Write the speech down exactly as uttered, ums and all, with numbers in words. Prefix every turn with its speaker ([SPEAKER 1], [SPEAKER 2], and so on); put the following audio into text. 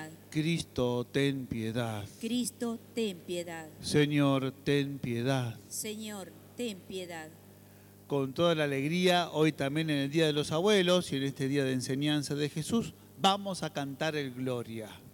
[SPEAKER 1] piedad.
[SPEAKER 2] Cristo, ten piedad.
[SPEAKER 1] Cristo, ten piedad.
[SPEAKER 2] Señor, ten piedad.
[SPEAKER 1] Señor, ten piedad.
[SPEAKER 2] Con toda la alegría, hoy también en el Día de los Abuelos y en este día de enseñanza de Jesús, vamos a cantar el Gloria.